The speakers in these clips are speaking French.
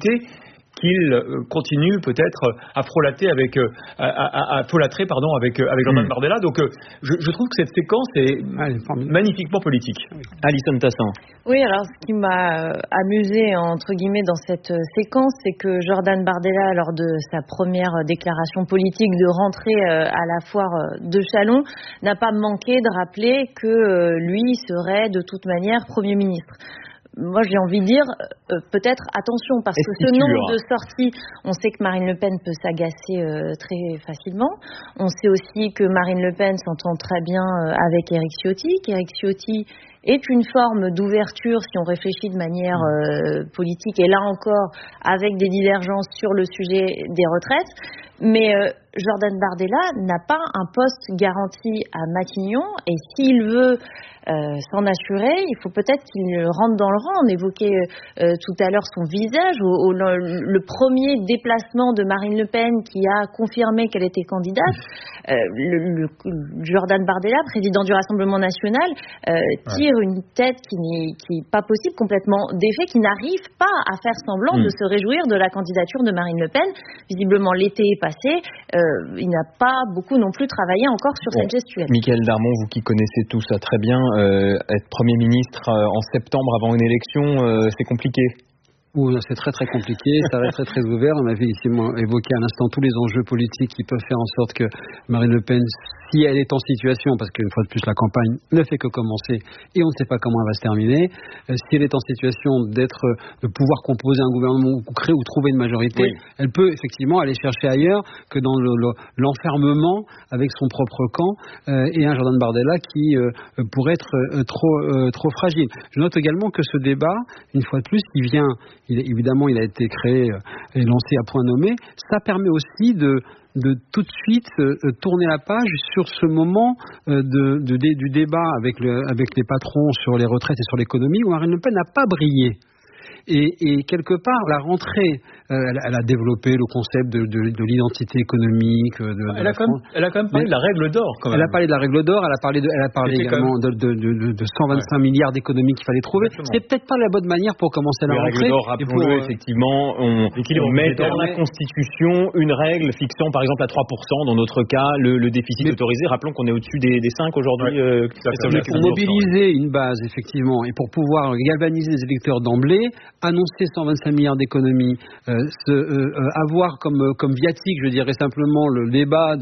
qu'il continue peut-être à folâtrer avec Jordan Bardella. Donc je trouve que cette séquence est magnifiquement politique. Alison Tassin. Oui, alors ce qui m'a amusé entre guillemets dans cette séquence, c'est que Jordan Bardella, lors de sa première déclaration politique de rentrée à la foire de Châlons, n'a pas manqué de rappeler que lui serait de toute manière Premier ministre. Moi, j'ai envie de dire, peut-être attention, parce que ce nombre de sorties, on sait que Marine Le Pen peut s'agacer très facilement. On sait aussi que Marine Le Pen s'entend très bien avec Éric Ciotti, qu'Éric Ciotti est une forme d'ouverture, si on réfléchit de manière politique, et là encore, avec des divergences sur le sujet des retraites. Mais Jordan Bardella n'a pas un poste garanti à Matignon, et s'il veut s'en assurer, il faut peut-être qu'il rentre dans le rang. On évoquait tout à l'heure son visage, le premier déplacement de Marine Le Pen qui a confirmé qu'elle était candidate. Jordan Bardella, président du Rassemblement National, tire une tête qui n'est pas possible, complètement défait, qui n'arrive pas à faire semblant de se réjouir de la candidature de Marine Le Pen. Visiblement, l'été est passé. Il n'a pas beaucoup non plus travaillé encore sur cette gestuelle. Mickaël Darmon, vous qui connaissez tout ça très bien, être Premier ministre en septembre avant une élection, c'est compliqué. Oui, c'est très très compliqué, ça reste très très ouvert. On avait ici évoqué à l'instant tous les enjeux politiques qui peuvent faire en sorte que Marine Le Pen, si elle est en situation, parce qu'une fois de plus la campagne ne fait que commencer et on ne sait pas comment elle va se terminer, si elle est en situation de pouvoir composer un gouvernement ou créer ou trouver une majorité, elle peut effectivement aller chercher ailleurs que dans l'enfermement avec son propre camp et un Jordan Bardella qui pourrait être trop fragile. Je note également que ce débat, une fois de plus, évidemment, il a été créé et lancé à point nommé. Ça permet aussi de tout de suite tourner la page sur ce moment du débat avec les patrons sur les retraites et sur l'économie où Marine Le Pen n'a pas brillé. Et quelque part, la rentrée, elle a développé le concept de l'identité économique. Elle a quand même parlé de la règle d'or. Quand même. Elle a parlé de la règle d'or. Elle a parlé également de 125 milliards d'économies qu'il fallait trouver. Exactement. C'est peut-être pas la bonne manière pour commencer la rentrée. La règle d'or, rappelons-le, effectivement, on met dans la Constitution une règle fixant, par exemple, à 3%, dans notre cas, le déficit autorisé. Rappelons qu'on est au-dessus des 5 aujourd'hui. Pour mobiliser une base, effectivement, et pour pouvoir galvaniser les électeurs d'emblée, annoncer 125 milliards d'économies, avoir comme viatique, je dirais simplement, le débat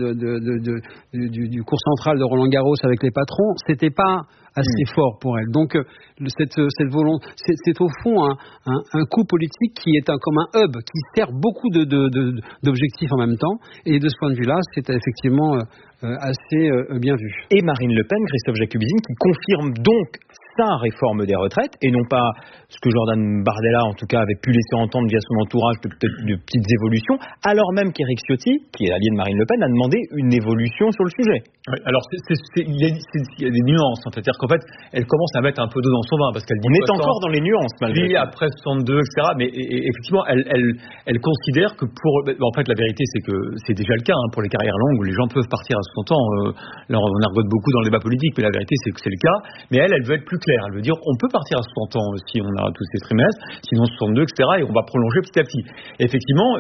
du cours central de Roland Garros avec les patrons, c'était pas assez fort pour elle. Donc cette volonté, c'est au fond un coup politique qui est comme un hub qui sert beaucoup d'objectifs en même temps. Et de ce point de vue-là, c'est effectivement assez bien vu. Et Marine Le Pen, Christophe Jacubizine, qui confirme donc sa réforme des retraites et non pas ce que Jordan Bardella en tout cas avait pu laisser entendre via son entourage, peut-être de petites évolutions, alors même qu'Éric Ciotti, qui est l'allié de Marine Le Pen, a demandé une évolution sur le sujet. Oui, alors il y a des nuances, hein, c'est-à-dire qu'en fait elle commence à mettre un peu d'eau dans son vin parce qu'elle dit on est encore dans les nuances malgré tout. Après 62, etc. Mais effectivement elle considère que en fait la vérité c'est que c'est déjà le cas pour les carrières longues où les gens peuvent partir à 60 ans. Là on argote beaucoup dans le débat politique, mais la vérité c'est que c'est le cas. Mais elle veut être plus claire. Elle veut dire on peut partir à 60 ans si on a tous ces trimestres, sinon 62, etc. Et on va prolonger petit à petit. Et effectivement,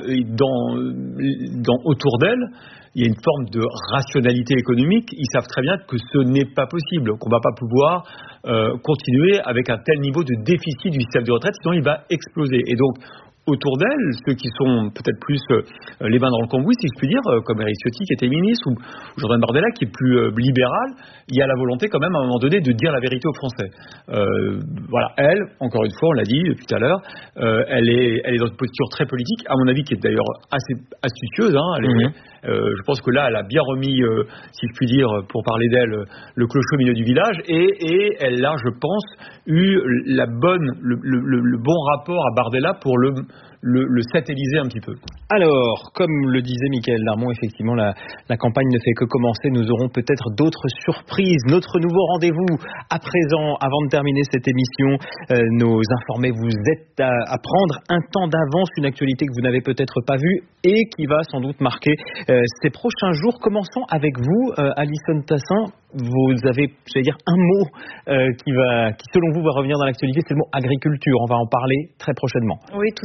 autour d'elle, il y a une forme de rationalité économique. Ils savent très bien que ce n'est pas possible, qu'on ne va pas pouvoir continuer avec un tel niveau de déficit du système de retraite, sinon il va exploser. Et donc, autour d'elle, ceux qui sont peut-être plus les mains dans le cambouis, si je puis dire, comme Éric Ciotti qui était ministre, ou Jordan Bardella qui est plus libéral, il y a la volonté quand même à un moment donné de dire la vérité aux Français. Voilà, elle, encore une fois, on l'a dit depuis tout à l'heure, elle est dans une posture très politique, à mon avis qui est d'ailleurs assez astucieuse. Je pense que là, elle a bien remis, si je puis dire, pour parler d'elle, le clocher au milieu du village, et elle a, je pense, eu le bon rapport à Bardella pour le satelliser un petit peu. Alors, comme le disait Mickaël Darmon, effectivement, la campagne ne fait que commencer. Nous aurons peut-être d'autres surprises. Notre nouveau rendez-vous à présent, avant de terminer cette émission, nos informés vous êtes à prendre un temps d'avance, une actualité que vous n'avez peut-être pas vue et qui va sans doute marquer ces prochains jours. Commençons avec vous, Alison Tassin. Vous avez, j'allais dire, un mot qui selon vous va revenir dans l'actualité, c'est le mot agriculture. On va en parler très prochainement. Oui, tout à fait,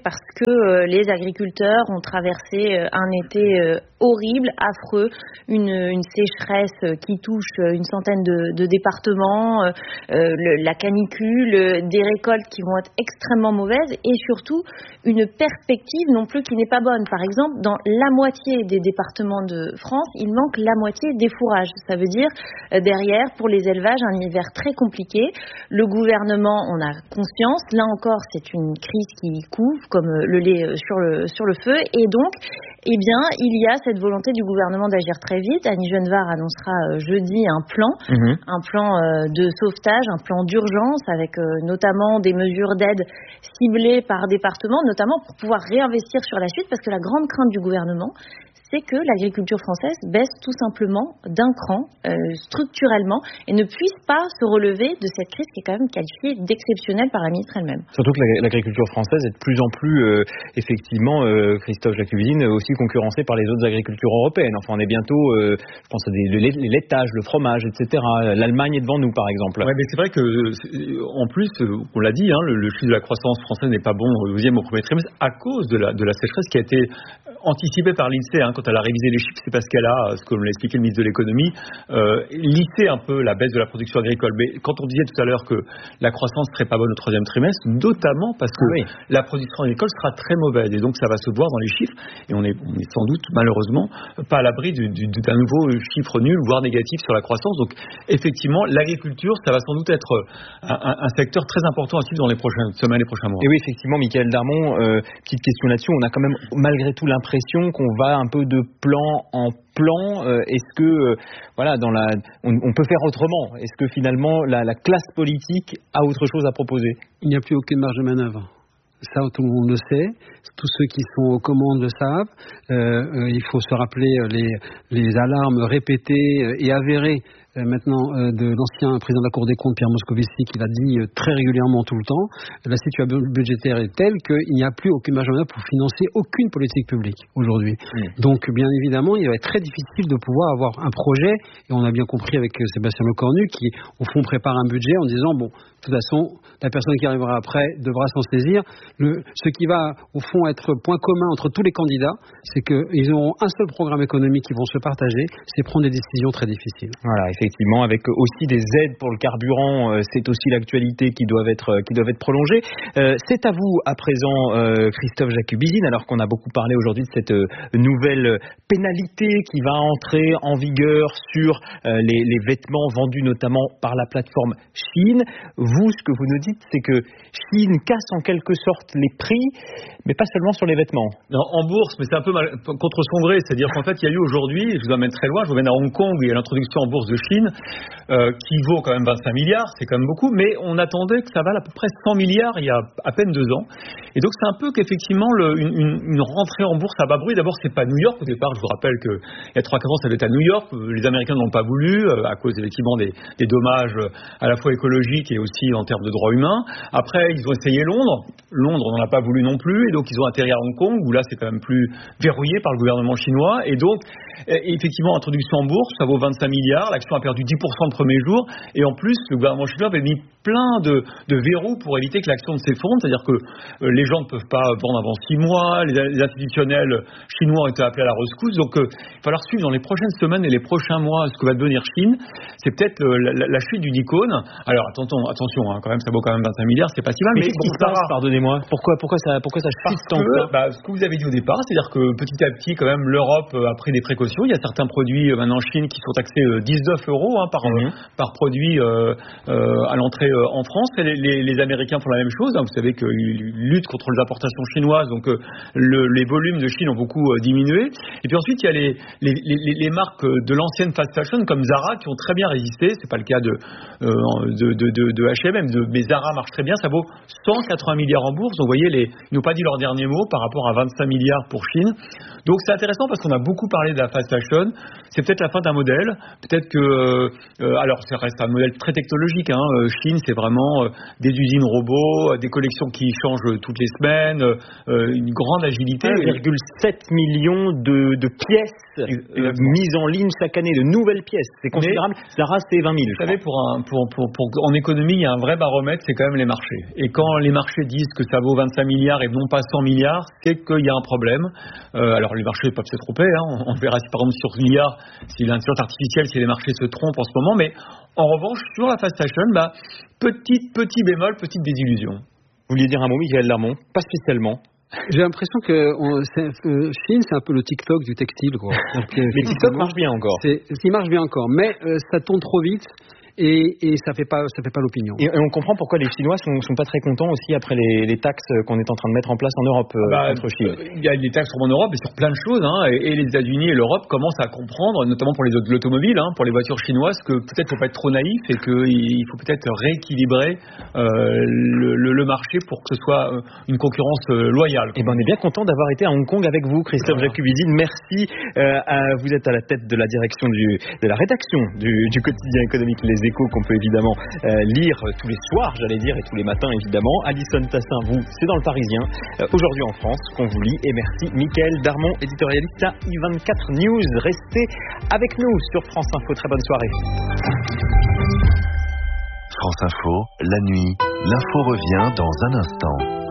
parce que les agriculteurs ont traversé un été horrible, affreux, une sécheresse qui touche une centaine de départements, la canicule, des récoltes qui vont être extrêmement mauvaises et surtout une perspective non plus qui n'est pas bonne. Par exemple, dans la moitié des départements de France, il manque la moitié des fourrages. Ça veut dire derrière, pour les élevages, un hiver très compliqué. Le gouvernement en a conscience. Là encore, c'est une crise qui couve comme le lait sur le feu. Et donc, eh bien, il y a cette volonté du gouvernement d'agir très vite. Annie Genevard annoncera jeudi un plan de sauvetage, un plan d'urgence avec notamment des mesures d'aide ciblées par département, notamment pour pouvoir réinvestir sur la suite, parce que la grande crainte du gouvernement, c'est que l'agriculture française baisse tout simplement d'un cran structurellement et ne puisse pas se relever de cette crise qui est quand même qualifiée d'exceptionnelle par la ministre elle-même. Surtout que l'agriculture française est de plus en plus, effectivement, Christophe Jacubizine, aussi concurrencée par les autres agricultures européennes. Enfin, on est bientôt, je pense à les laitages, le fromage, etc. L'Allemagne est devant nous, par exemple. Ouais, mais c'est vrai que, en plus, on l'a dit, le chiffre de la croissance française n'est pas bon au deuxième, au premier trimestre, à cause de la sécheresse qui a été anticipée par l'INSEE. Quand elle a révisé les chiffres, c'est parce qu'elle a, ce que l'a expliqué le ministre de l'économie, lissé un peu la baisse de la production agricole. Mais quand on disait tout à l'heure que la croissance serait pas bonne au troisième trimestre, notamment parce que la production agricole sera très mauvaise. Et donc ça va se voir dans les chiffres. Et on est sans doute, malheureusement, pas à l'abri d'un nouveau chiffre nul, voire négatif sur la croissance. Donc effectivement, l'agriculture, ça va sans doute être un secteur très important à suivre dans les prochaines semaines, les prochains mois. Et oui, effectivement, Michaël Darmon, petite question là-dessus. On a quand même, malgré tout, l'impression qu'on va un peu de plan en plan. Est-ce que on peut faire autrement? Est-ce que finalement la classe politique a autre chose à proposer? Il n'y a plus aucune marge de manœuvre. Ça, tout le monde le sait. Tous ceux qui sont aux commandes le savent. Il faut se rappeler les alarmes répétées et avérées maintenant de l'ancien président de la Cour des comptes, Pierre Moscovici, qui l'a dit très régulièrement tout le temps. La situation budgétaire est telle qu'il n'y a plus aucune marge de manœuvre pour financer aucune politique publique aujourd'hui. Donc, bien évidemment, il va être très difficile de pouvoir avoir un projet, et on a bien compris avec Sébastien Lecornu, qui au fond prépare un budget en disant, bon, de toute façon, la personne qui arrivera après devra s'en saisir. Ce qui va au fond être point commun entre tous les candidats, c'est qu'ils auront un seul programme économique qu'ils vont se partager, c'est prendre des décisions très difficiles. Voilà, effectivement, avec aussi des aides pour le carburant, c'est aussi l'actualité qui doivent être prolongées. C'est à vous à présent, Christophe Jacubizine, alors qu'on a beaucoup parlé aujourd'hui de cette nouvelle pénalité qui va entrer en vigueur sur les vêtements vendus notamment par la plateforme Shein. Vous, ce que vous nous dites, c'est que Shein casse en quelque sorte les prix, mais pas seulement sur les vêtements. Non, en bourse, mais c'est un peu contre son gré. C'est-à-dire qu'en fait, il y a eu aujourd'hui, je vous emmène très loin, je vous emmène à Hong Kong, où il y a l'introduction en bourse de Shein, qui vaut quand même 25 milliards, c'est quand même beaucoup, mais on attendait que ça vale à peu près 100 milliards il y a à peine 2 ans. Et donc c'est un peu qu'effectivement une rentrée en bourse à bas bruit. D'abord, c'est pas New York au départ. Je vous rappelle qu'il y a 3-4 ans, ça devait être à New York. Les Américains n'ont pas voulu, à cause effectivement des dommages à la fois écologiques et aussi en termes de droits humains. Après, ils ont essayé Londres. Londres n'en a pas voulu non plus, et donc ils ont atterri à Hong Kong, où là c'est quand même plus verrouillé par le gouvernement chinois. Et donc, effectivement, introduction en bourse, ça vaut 25 milliards. L'action a perdu 10% le premier jour. Et en plus, le gouvernement chinois avait mis plein de verrous pour éviter que l'action ne s'effondre. C'est-à-dire que les gens ne peuvent pas vendre avant 6 mois. Les institutionnels chinois ont été appelés à la rescousse. Donc, il va falloir suivre dans les prochaines semaines et les prochains mois ce que va devenir Shein. C'est peut-être la chute du icône. Alors, attention, quand même, ça vaut quand même 25 milliards, c'est pas si mal. Mais qu'est-ce qui se passe, pardonnez-moi? Pourquoi ça chute tant que ce que vous avez dit au départ, c'est-à-dire que petit à petit, quand même, l'Europe a pris des précautions. Il y a certains produits maintenant en Chine qui sont taxés 19 € par produit à l'entrée en France. Et les Américains font la même chose. Vous savez qu'ils luttent contre les importations chinoises, donc les volumes de Chine ont beaucoup diminué. Et puis ensuite, il y a les marques de l'ancienne fast fashion comme Zara qui ont très bien résisté. C'est pas le cas de H&M, mais Zara marche très bien. Ça vaut 180 milliards en bourse. Donc vous voyez, ils n'ont pas dit leur dernier mot par rapport à 25 milliards pour Chine. Donc c'est intéressant parce qu'on a beaucoup parlé de la fast fashion. C'est peut-être la fin d'un modèle. Peut-être que alors ça reste un modèle très technologique. Chine, c'est vraiment des usines robots, des collections qui changent toutes les semaines, une grande agilité. 1,7 million de pièces mises en ligne chaque année, de nouvelles pièces. C'est considérable. Zara, c'est 20 000. Vous savez, en économie, il y a un vrai baromètre, c'est quand même les marchés. Et quand les marchés disent que ça vaut 25 milliards et non pas 100 milliards, c'est qu'il y a un problème. Alors les marchés peuvent se tromper, on verra si par exemple sur l'IA, si l'intelligence artificielle, si les marchés se trompent en ce moment, mais en revanche, sur la fast fashion, petit bémol, petite désillusion. Vous vouliez dire un mot, Michaël Darmon? Pas spécialement. J'ai l'impression que Chine, c'est un peu le TikTok du textile, quoi. Mais TikTok marche bien encore. Il marche bien encore, mais ça tourne trop vite. Et ça fait pas l'opinion. Et on comprend pourquoi les Chinois sont pas très contents aussi après les taxes qu'on est en train de mettre en place en Europe contre Chine. Il y a des taxes en Europe et sur plein de choses, et les États-Unis et l'Europe commencent à comprendre, notamment pour l'automobile, pour les voitures chinoises, que peut-être faut pas être trop naïf et qu'il faut peut-être rééquilibrer le marché pour que ce soit une concurrence loyale. Et on est bien content d'avoir été à Hong Kong avec vous, Christophe Jacubizine. Merci. Vous êtes à la tête de la direction de la rédaction du quotidien économique Les Échos, qu'on peut évidemment lire tous les soirs, j'allais dire, et tous les matins évidemment. Alison Tassin, vous, c'est dans le Parisien, aujourd'hui en France, qu'on vous lit. Et merci Michaël Darmon, éditorialiste à I24 News. Restez avec nous sur France Info. Très bonne soirée. France Info, la nuit, l'info revient dans un instant.